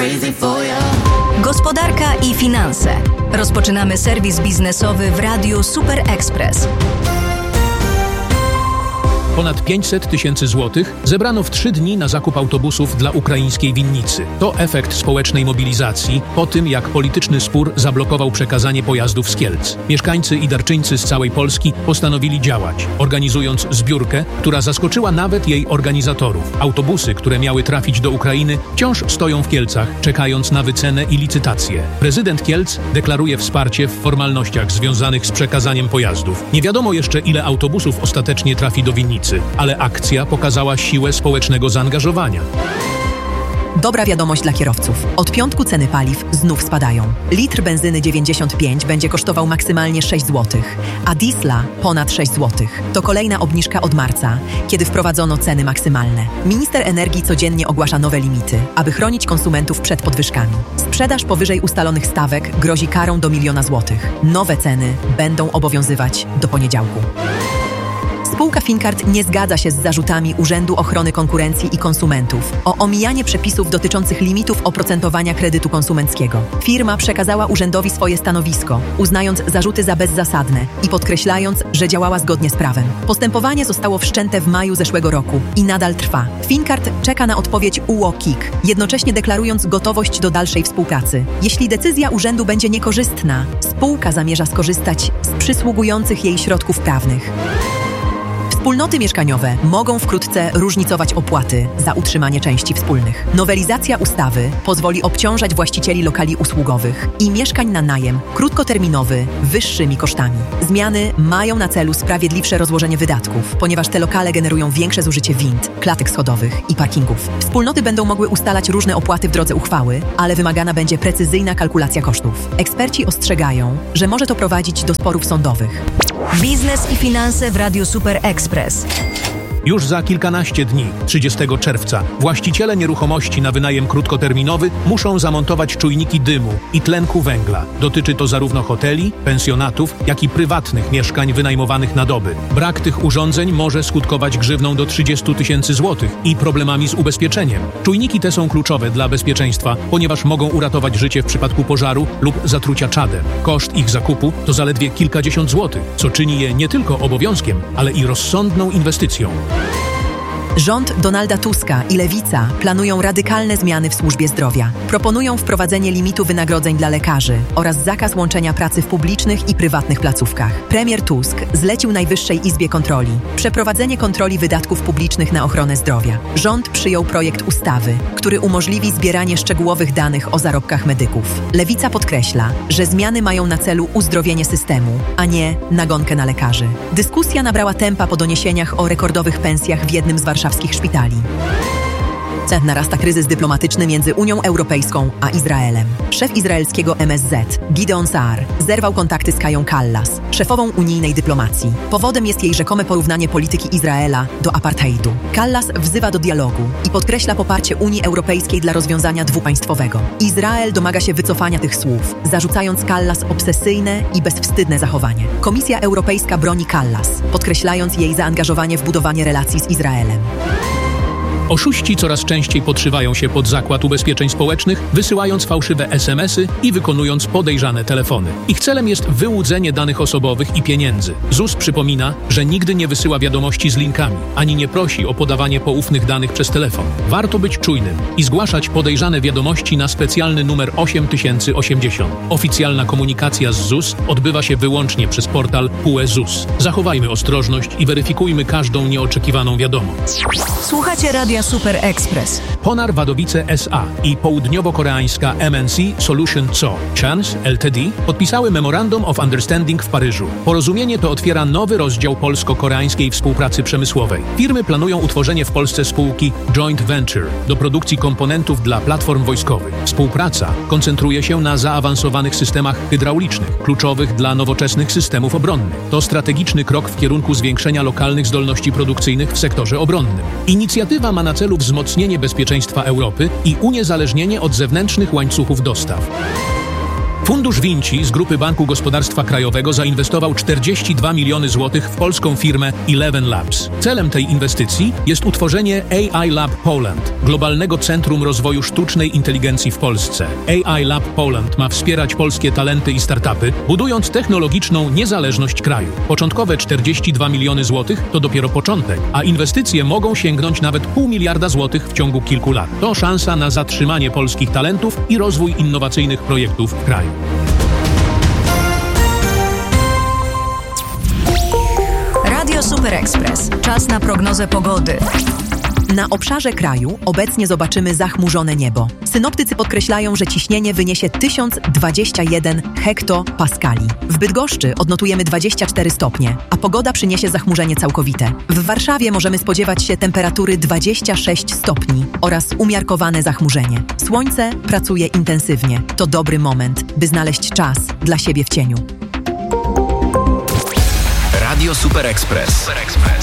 Gospodarka i finanse. Rozpoczynamy serwis biznesowy w Radiu Super Express. Ponad 500 tysięcy złotych zebrano w 3 dni na zakup autobusów dla ukraińskiej winnicy. To efekt społecznej mobilizacji po tym, jak polityczny spór zablokował przekazanie pojazdów z Kielc. Mieszkańcy i darczyńcy z całej Polski postanowili działać, organizując zbiórkę, która zaskoczyła nawet jej organizatorów. Autobusy, które miały trafić do Ukrainy, wciąż stoją w Kielcach, czekając na wycenę i licytację. Prezydent Kielc deklaruje wsparcie w formalnościach związanych z przekazaniem pojazdów. Nie wiadomo jeszcze, ile autobusów ostatecznie trafi do winnicy, ale akcja pokazała siłę społecznego zaangażowania. Dobra wiadomość dla kierowców. Od piątku ceny paliw znów spadają. Litr benzyny 95 będzie kosztował maksymalnie 6 zł, a diesla ponad 6 zł. To kolejna obniżka od marca, kiedy wprowadzono ceny maksymalne. Minister energii codziennie ogłasza nowe limity, aby chronić konsumentów przed podwyżkami. Sprzedaż powyżej ustalonych stawek grozi karą do 1 000 000 złotych. Nowe ceny będą obowiązywać do poniedziałku. Spółka Finkart nie zgadza się z zarzutami Urzędu Ochrony Konkurencji i Konsumentów o omijanie przepisów dotyczących limitów oprocentowania kredytu konsumenckiego. Firma przekazała urzędowi swoje stanowisko, uznając zarzuty za bezzasadne i podkreślając, że działała zgodnie z prawem. Postępowanie zostało wszczęte w maju zeszłego roku i nadal trwa. Finkart czeka na odpowiedź UOKiK, jednocześnie deklarując gotowość do dalszej współpracy. Jeśli decyzja urzędu będzie niekorzystna, spółka zamierza skorzystać z przysługujących jej środków prawnych. Wspólnoty mieszkaniowe mogą wkrótce różnicować opłaty za utrzymanie części wspólnych. Nowelizacja ustawy pozwoli obciążać właścicieli lokali usługowych i mieszkań na najem krótkoterminowy wyższymi kosztami. Zmiany mają na celu sprawiedliwsze rozłożenie wydatków, ponieważ te lokale generują większe zużycie wind, klatek schodowych i parkingów. Wspólnoty będą mogły ustalać różne opłaty w drodze uchwały, ale wymagana będzie precyzyjna kalkulacja kosztów. Eksperci ostrzegają, że może to prowadzić do sporów sądowych. Biznes i finanse w Radiu Super Express. Już za kilkanaście dni, 30 czerwca, właściciele nieruchomości na wynajem krótkoterminowy muszą zamontować czujniki dymu i tlenku węgla. Dotyczy to zarówno hoteli, pensjonatów, jak i prywatnych mieszkań wynajmowanych na doby. Brak tych urządzeń może skutkować grzywną do 30 tysięcy złotych i problemami z ubezpieczeniem. Czujniki te są kluczowe dla bezpieczeństwa, ponieważ mogą uratować życie w przypadku pożaru lub zatrucia czadem. Koszt ich zakupu to zaledwie kilkadziesiąt złotych, co czyni je nie tylko obowiązkiem, ale i rozsądną inwestycją. Rząd Donalda Tuska i Lewica planują radykalne zmiany w służbie zdrowia. Proponują wprowadzenie limitu wynagrodzeń dla lekarzy oraz zakaz łączenia pracy w publicznych i prywatnych placówkach. Premier Tusk zlecił Najwyższej Izbie Kontroli przeprowadzenie kontroli wydatków publicznych na ochronę zdrowia. Rząd przyjął projekt ustawy, który umożliwi zbieranie szczegółowych danych o zarobkach medyków. Lewica podkreśla, że zmiany mają na celu uzdrowienie systemu, a nie nagonkę na lekarzy. Dyskusja nabrała tempa po doniesieniach o rekordowych pensjach w jednym z warszawskich szpitali. Narasta kryzys dyplomatyczny między Unią Europejską a Izraelem. Szef izraelskiego MSZ, Gideon Saar, zerwał kontakty z Kają Kallas, szefową unijnej dyplomacji. Powodem jest jej rzekome porównanie polityki Izraela do apartheidu. Kallas wzywa do dialogu i podkreśla poparcie Unii Europejskiej dla rozwiązania dwupaństwowego. Izrael domaga się wycofania tych słów, zarzucając Kallas obsesyjne i bezwstydne zachowanie. Komisja Europejska broni Kallas, podkreślając jej zaangażowanie w budowanie relacji z Izraelem. Oszuści coraz częściej podszywają się pod zakład ubezpieczeń społecznych, wysyłając fałszywe SMS-y i wykonując podejrzane telefony. Ich celem jest wyłudzenie danych osobowych i pieniędzy. ZUS przypomina, że nigdy nie wysyła wiadomości z linkami, ani nie prosi o podawanie poufnych danych przez telefon. Warto być czujnym i zgłaszać podejrzane wiadomości na specjalny numer 8080. Oficjalna komunikacja z ZUS odbywa się wyłącznie przez portal PUE ZUS. Zachowajmy ostrożność i weryfikujmy każdą nieoczekiwaną wiadomość. Słuchacie Radia Super Express. Ponar Wadowice S.A. i południowo-koreańska MNC Solution Co. Chance Ltd. podpisały Memorandum of Understanding w Paryżu. Porozumienie to otwiera nowy rozdział polsko-koreańskiej współpracy przemysłowej. Firmy planują utworzenie w Polsce spółki Joint Venture do produkcji komponentów dla platform wojskowych. Współpraca koncentruje się na zaawansowanych systemach hydraulicznych, kluczowych dla nowoczesnych systemów obronnych. To strategiczny krok w kierunku zwiększenia lokalnych zdolności produkcyjnych w sektorze obronnym. Inicjatywa ma na celu wzmocnienie bezpieczeństwa Europy i uniezależnienie od zewnętrznych łańcuchów dostaw. Fundusz Vinci z Grupy Banku Gospodarstwa Krajowego zainwestował 42 miliony złotych w polską firmę Eleven Labs. Celem tej inwestycji jest utworzenie AI Lab Poland, globalnego centrum rozwoju sztucznej inteligencji w Polsce. AI Lab Poland ma wspierać polskie talenty i startupy, budując technologiczną niezależność kraju. Początkowe 42 miliony złotych to dopiero początek, a inwestycje mogą sięgnąć nawet 0,5 miliarda złotych w ciągu kilku lat. To szansa na zatrzymanie polskich talentów i rozwój innowacyjnych projektów w kraju. Radio Super Express. Czas na prognozę pogody. Na obszarze kraju obecnie zobaczymy zachmurzone niebo. Synoptycy podkreślają, że ciśnienie wyniesie 1021 hektopaskali. W Bydgoszczy odnotujemy 24 stopnie, a pogoda przyniesie zachmurzenie całkowite. W Warszawie możemy spodziewać się temperatury 26 stopni oraz umiarkowane zachmurzenie. Słońce pracuje intensywnie. To dobry moment, by znaleźć czas dla siebie w cieniu. Radio Super Express.